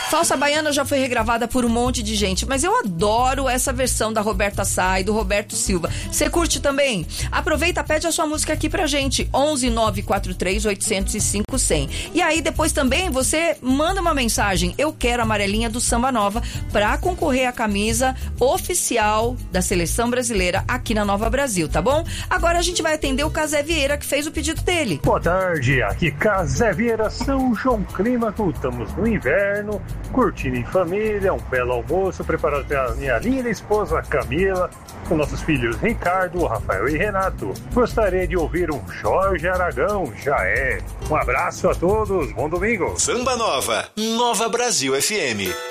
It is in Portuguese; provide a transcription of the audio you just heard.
Falsa Baiana já foi regravada por um monte de gente, mas eu adoro essa versão da Roberta Sá e do Roberto Silva. Você curte também? Aproveita, pede a sua música aqui pra gente, 11 943 805 100. E aí depois também você manda uma mensagem, eu quero a amarelinha do Samba Nova, pra concorrer à camisa oficial da Seleção Brasileira aqui na Nova Brasil, tá bom? Agora a gente vai atender o Casé Vieira, que fez o pedido dele. Boa tarde, aqui Casé Vieira, São João Clímaco, estamos no inverno, curtindo em família, um belo almoço preparado pela minha linda esposa Camila, com nossos filhos Ricardo, Rafael e Renato. Gostaria de ouvir um Jorge Aragão, já é. Um abraço a todos, bom domingo. Samba Nova, Nova Brasil FM.